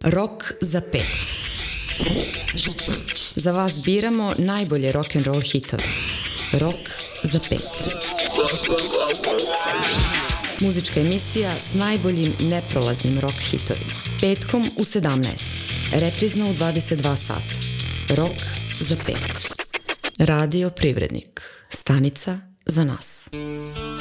Rok za pet. Za vas biramo najbolje rock'n'roll hitove. Rok za pet. Muzička emisija s najboljim neprolaznim rock hitovima. Petkom u 17. Reprizno u 22 sata. Rok za pet. Radio Privrednik. Stanica za nas.